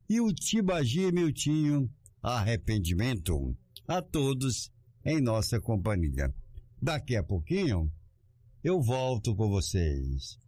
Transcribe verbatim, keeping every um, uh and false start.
e o Tibagi Miltinho, Arrependimento. A todos em nossa companhia. Daqui a pouquinho eu volto com vocês.